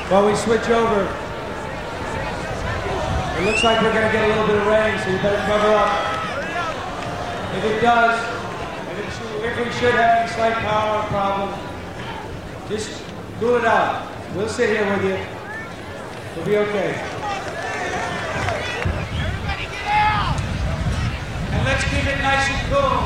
While we switch over, it looks like we're going to get a little bit of rain, so you better cover up. If it does, if we should have any slight power problem, just cool it out. We'll sit here with you. We'll be okay. Everybody get out! And let's keep it nice and cool.